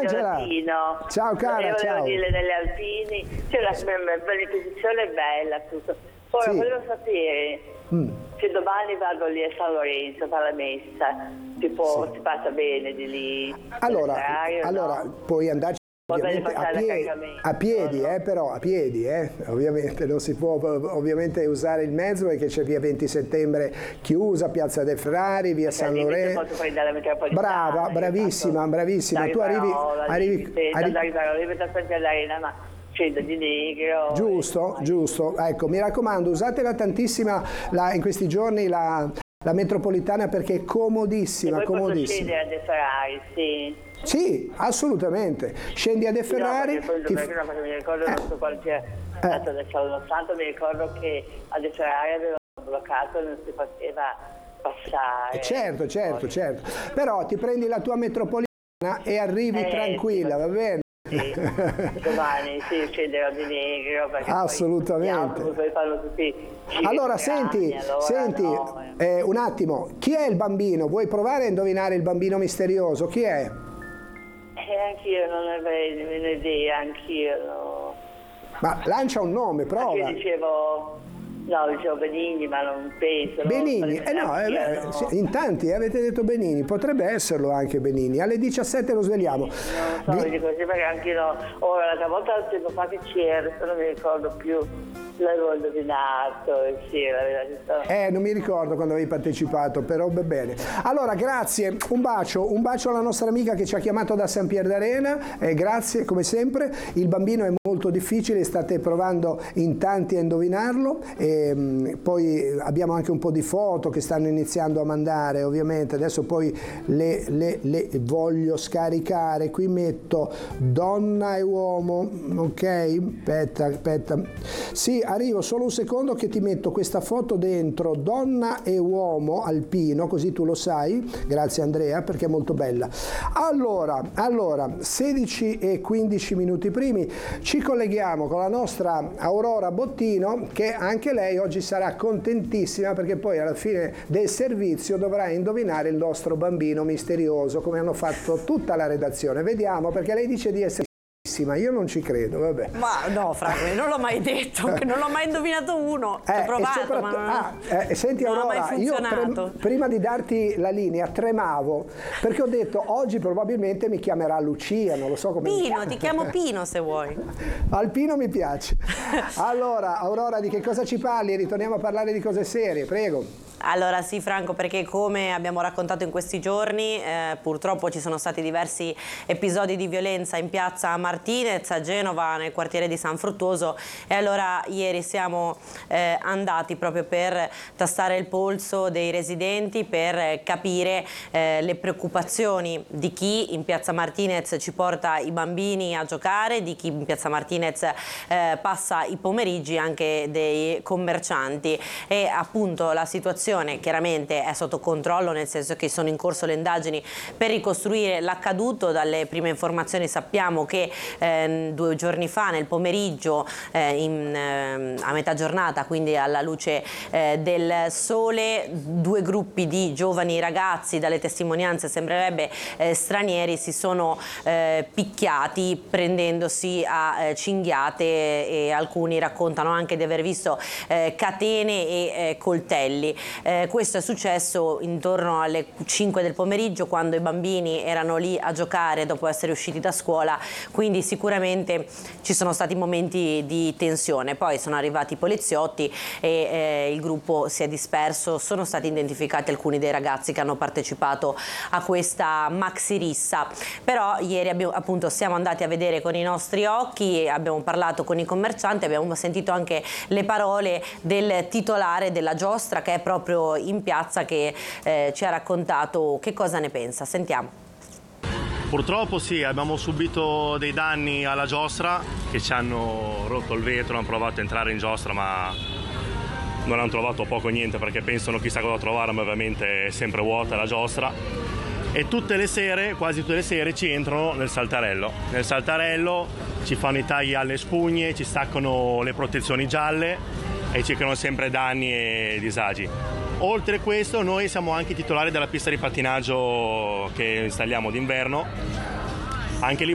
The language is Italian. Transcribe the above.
Angela. Ciao cara, io ciao. volevo dire delle Alpini, c'è la beneficenza è bella tutto. Poi Sì. volevo sapere se domani vado lì a San Lorenzo a fare la messa, si passa bene di lì. Allora puoi andarci ovviamente a piedi, però a piedi, ovviamente non si può ovviamente usare il mezzo perché c'è via 20 settembre chiusa, piazza dei Ferrari, via San Lorenzo. Brava, bravissima. Tu arrivi all'arena, ma scendo di negro. Giusto. Ecco, mi raccomando, usatela tantissima in questi giorni la metropolitana perché è comodissima, comodissima. Scendere a De Ferrari, sì. Sì, assolutamente. Scendi a De Ferrari. Mi ricordo non so quale sia stato adesso all'80, mi ricordo che a De Ferrari avevano bloccato e non si poteva passare. Certo. Però ti prendi la tua metropolitana e arrivi tranquilla, va bene? Sì, domani scenderò di negro perché assolutamente. Poi fanno tutti allora senti, un attimo, chi è il bambino? Vuoi provare a indovinare il bambino misterioso? Chi è? Anch'io non avrei nemmeno idea, anch'io no. Ma lancia un nome, prova. Io dicevo Benigni, ma non penso. Benigni, in tanti avete detto Benigni, potrebbe esserlo anche Benigni. Alle 17 lo svegliamo. Non so, dico così perché anch'io ora l'altra volta tempo fa che c'era, non mi ricordo più. L'avevo indovinato, sì, la verità. Non mi ricordo quando avevi partecipato, però va bene. Allora, grazie, un bacio alla nostra amica che ci ha chiamato da San Pier d'Arena, grazie come sempre. Il bambino è molto difficile, state provando in tanti a indovinarlo, e poi abbiamo anche un po' di foto che stanno iniziando a mandare, ovviamente, adesso poi le voglio scaricare, qui metto donna e uomo, ok? Aspetta, sì, arrivo solo un secondo che ti metto questa foto dentro, donna e uomo alpino, così tu lo sai, grazie Andrea perché è molto bella. Allora 16 e 15 minuti primi ci colleghiamo con la nostra Aurora Bottino, che anche lei oggi sarà contentissima perché poi alla fine del servizio dovrà indovinare il nostro bambino misterioso, come hanno fatto tutta la redazione. Vediamo, perché lei dice di essere ma io non ci credo, vabbè. Ma no, Franco, non l'ho mai detto, che non l'ho mai indovinato uno. Ho provato, ma senti Aurora, io prima di darti la linea tremavo, perché ho detto oggi probabilmente mi chiamerà Lucia, non lo so come Pino, ti chiamo Pino se vuoi. Alpino mi piace. Allora, Aurora, di che cosa ci parli? Ritorniamo a parlare di cose serie, prego. Allora sì Franco, perché come abbiamo raccontato in questi giorni purtroppo ci sono stati diversi episodi di violenza in piazza Martinez a Genova, nel quartiere di San Fruttuoso, e allora ieri siamo andati proprio per tastare il polso dei residenti, per capire le preoccupazioni di chi in piazza Martinez ci porta i bambini a giocare, di chi in piazza Martinez passa i pomeriggi, anche dei commercianti, e appunto la situazione chiaramente è sotto controllo, nel senso che sono in corso le indagini per ricostruire l'accaduto. Dalle prime informazioni sappiamo che 2 giorni fa nel pomeriggio a metà giornata, quindi alla luce del sole, 2 gruppi di giovani ragazzi, dalle testimonianze sembrerebbe stranieri, si sono picchiati prendendosi a cinghiate, e alcuni raccontano anche di aver visto catene e coltelli. Questo è successo intorno alle 5 del pomeriggio, quando i bambini erano lì a giocare dopo essere usciti da scuola, quindi sicuramente ci sono stati momenti di tensione. Poi sono arrivati i poliziotti e il gruppo si è disperso. Sono stati identificati alcuni dei ragazzi che hanno partecipato a questa maxi rissa, però ieri appunto siamo andati a vedere con i nostri occhi, abbiamo parlato con i commercianti, abbiamo sentito anche le parole del titolare della giostra, che è proprio in piazza, che ci ha raccontato che cosa ne pensa. Sentiamo. Purtroppo sì, abbiamo subito dei danni alla giostra, che ci hanno rotto il vetro, hanno provato a entrare in giostra ma non hanno trovato poco o niente, perché pensano chissà cosa trovare, ma ovviamente è sempre vuota la giostra. E tutte le sere, quasi tutte le sere, ci entrano nel saltarello. Nel saltarello ci fanno i tagli alle spugne, ci staccano le protezioni gialle e ci creano sempre danni e disagi. Oltre a questo, noi siamo anche titolari della pista di pattinaggio che installiamo d'inverno. Anche lì